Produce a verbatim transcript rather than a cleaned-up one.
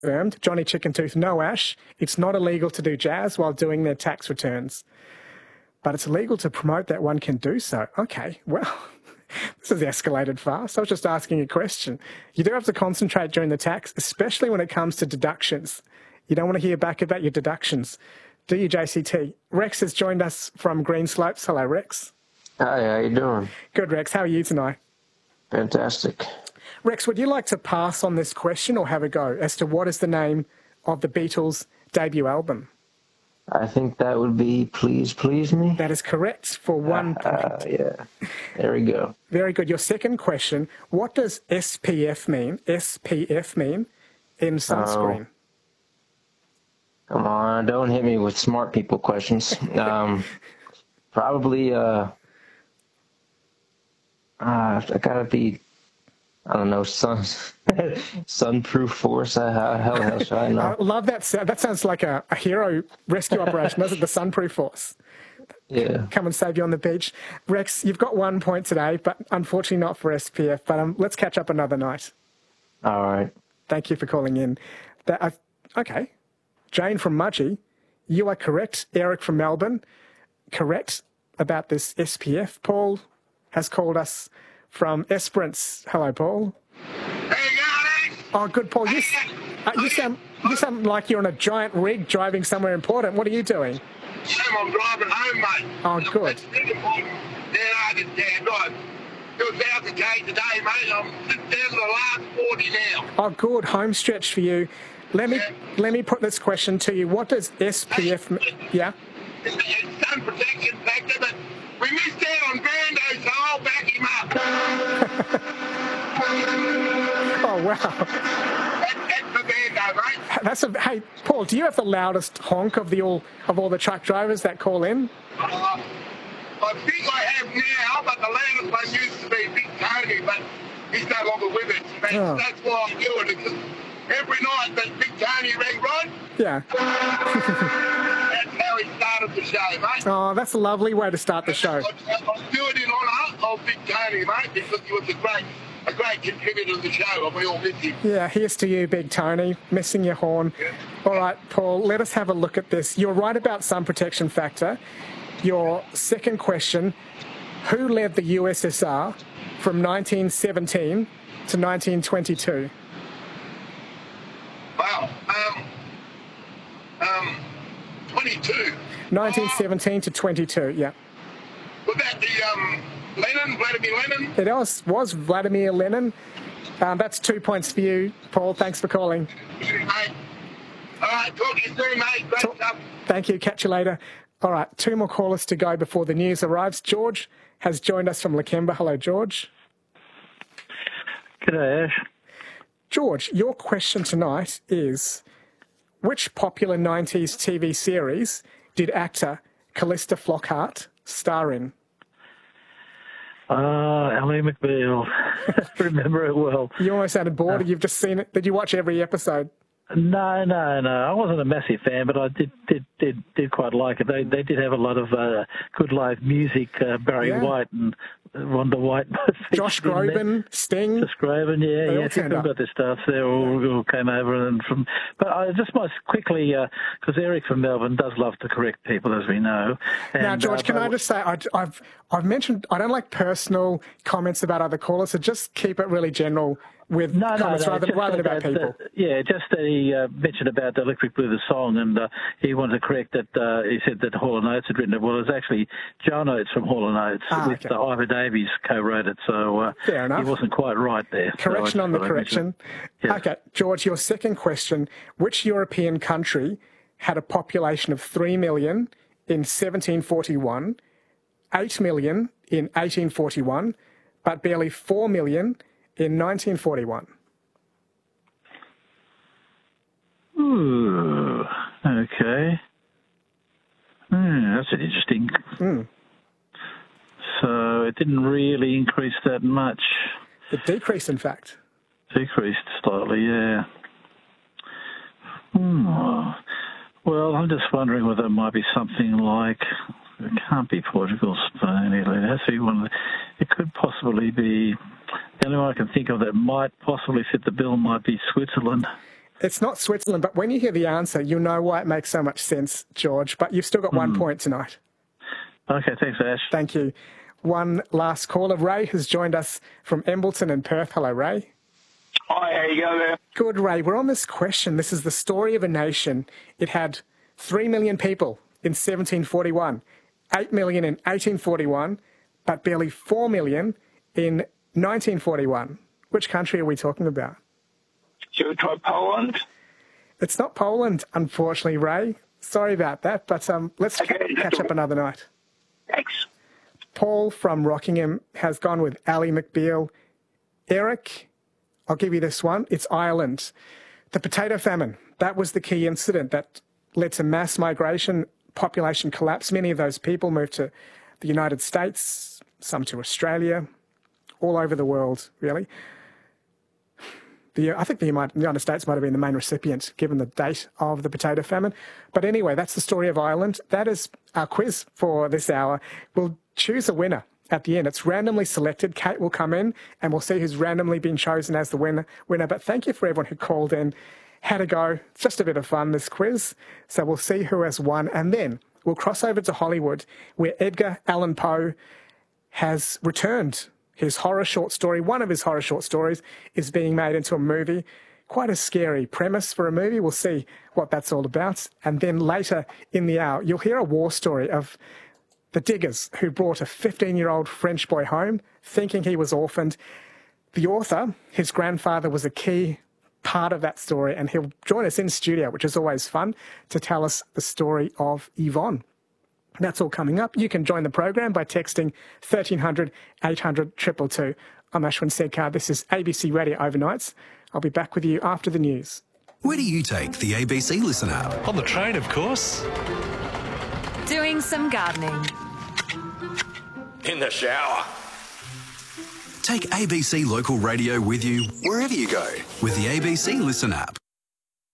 confirmed, Johnny Chickentooth, no Ash, it's not illegal to do jazz while doing their tax returns. But it's illegal to promote that one can do so. Okay, well, this has escalated fast. I was just asking a question. You do have to concentrate during the tax, especially when it comes to deductions. You don't want to hear back about your deductions. Do you, J C T? Rex has joined us from Green Slopes. Hello, Rex. Hi, how you doing? Good, Rex. How are you tonight? Fantastic. Rex, would you like to pass on this question or have a go as to what is the name of the Beatles' debut album? I think that would be Please Please Me. That is correct for one point. Uh, yeah, there we go. Very good. Your second question, what does S P F mean, S P F mean in sunscreen? Oh, come on, don't hit me with smart people questions. um, probably, uh, uh, I gotta be, I don't know, sun, sunproof force. Uh, how, how the hell should I know? I love that. That sounds like a, a hero rescue operation, doesn't it? The sunproof force. Yeah. Come and save you on the beach. Rex, you've got one point today, but unfortunately not for S P F. But um, let's catch up another night. All right. Thank you for calling in. That, uh, okay. Jane from Mudgee, you are correct. Eric from Melbourne, correct about this S P F. Paul has called us from Esperance. Hello, Paul. Hey, guys. Oh, good, Paul. You, uh, you sound you sound like you're on a giant rig driving somewhere important. What are you doing? I'm driving home, mate. Oh, good. Yeah, I can stand right. It was out the gate today, mate. I'm down to the last forty now. Oh, good. Home stretch for you. Let me Yeah. let me put this question to you. What does S P F... m- Yeah? It's the sun protection factor, but we missed out on Brando, so I'll back him up. Oh, wow. That, that's for Brando, mate. That's a... Hey, Paul, do you have the loudest honk of the all of all the truck drivers that call in? Uh, I think I have now, but the loudest one used to be Big Tony, but he's no longer with us. That's, Oh. that's why I'm doing it. 'Cause every night that Big Tony rang Rod, Yeah. that's how he started the show, mate. Oh, that's a lovely way to start the show. I, I do it in honour of Big Tony, mate, because he was a great, a great contributor to the show, and we all miss him. Yeah, here's to you, Big Tony, missing your horn. Yeah. All right, Paul, let us have a look at this. You're right about sun protection factor. Your second question, who led the U S S R from nineteen seventeen to nineteen twenty-two? Wow. Um, um, twenty-two. nineteen seventeen to twenty-two, yeah. Was that the um, Lenin, Vladimir Lenin? It was, was Vladimir Lenin. Um, that's two points for you, Paul. Thanks for calling. Mate. All right, talk to you soon, mate. Great Talk- stuff. Thank you. Catch you later. All right, two more callers to go before the news arrives. George has joined us from Lakemba. Hello, George. G'day, Ash. George, your question tonight is, which popular nineties T V series did actor Callista Flockhart star in? Ah, Ally McBeal. Remember it well. You almost sounded bored. You've just seen it. Did you watch every episode? No, no, no. I wasn't a massive fan, but I did did did, did quite like it. They they did have a lot of uh, good live music. Uh, Barry Yeah. White and Rhonda White. Josh Groban, Sting. Josh Groban, yeah, They all yeah. turned People up. got their stuff there, all, all came over and from. But I just must quickly, because Eric from Melbourne does love to correct people, as we know. And, Now, George, uh, can I just say, I, I've I've mentioned I don't like personal comments about other callers, so just keep it really general with No, no, comments no. rather, just rather than that- about people. that- yeah, just that he uh, mentioned about the Electric Blue, the song, and uh, he wanted to correct that. Uh, he said that Hall and Oates had written it. Well, it was actually John Oates from Hall and Oates Ah, with okay. uh, Ivor Davies co-wrote it, so uh, Fair enough. he wasn't quite right there. So Correction I on the just thought I'd mention correction. it. Yeah. Okay, George, your second question. Which European country had a population of three million in seventeen forty-one, eight million in eighteen forty-one, but barely four million in nineteen forty-one? Ooh, okay. Hmm, that's an interesting. Hmm. So it didn't really increase that much. It decreased, in fact. Decreased slightly, yeah. Hmm. Well, I'm just wondering whether it might be something like, it can't be Portugal, Spain, Italy. It has to be one of the, it could possibly be, the only one I can think of that might possibly fit the bill might be Switzerland. It's not Switzerland, but when you hear the answer, you'll know why it makes so much sense, George. But you've still got mm. one point tonight. Okay, thanks, Ash. Thank you. One last caller. Ray has joined us from Embleton in Perth. Hello, Ray. Hi, how you going there? Good, Ray. We're on this question. This is the story of a nation. It had three million people in seventeen forty-one, eight million in eighteen forty-one, but barely four million in nineteen forty-one. Which country are we talking about? Should we try Poland? It's not Poland, unfortunately, Ray. Sorry about that, but um, let's okay, catch up another night. Thanks. Paul from Rockingham has gone with Ali McBeal. Eric, I'll give you this one. It's Ireland. The potato famine, that was the key incident that led to mass migration, population collapse. Many of those people moved to the United States, some to Australia, all over the world, really. The, I think the United States might have been the main recipient, given the date of the potato famine. But anyway, that's the story of Ireland. That is our quiz for this hour. We'll choose a winner at the end. It's randomly selected. Kate will come in, and we'll see who's randomly been chosen as the winner. winner. But thank you for everyone who called in. Had a go. It's just a bit of fun, this quiz. So we'll see who has won. And then we'll cross over to Hollywood, where Edgar Allan Poe has returned. His horror short story, one of his horror short stories, is being made into a movie. Quite a scary premise for a movie. We'll see what that's all about. And then later in the hour, you'll hear a war story of the diggers who brought a fifteen-year-old French boy home, thinking he was orphaned. The author, his grandfather, was a key part of that story, and he'll join us in studio, which is always fun, to tell us the story of Yvonne. That's all coming up. You can join the program by texting thirteen hundred, eight hundred, two two two. I'm Ashwin Sedkar. This is A B C Radio Overnights. I'll be back with you after the news. Where do you take the A B C Listen app? On the train, of course. Doing some gardening. In the shower. Take A B C Local Radio with you wherever you go with the A B C Listen app.